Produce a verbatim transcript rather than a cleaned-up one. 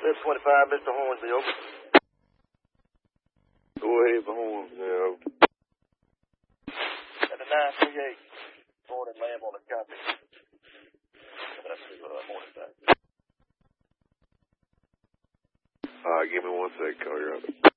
Left twenty-five, Mister Hornsby, over. Go ahead, the horns, yeah. At the nine three eight, Ford and Lamb on the copy. That's the uh, morning time. All right, give me one second, call you up.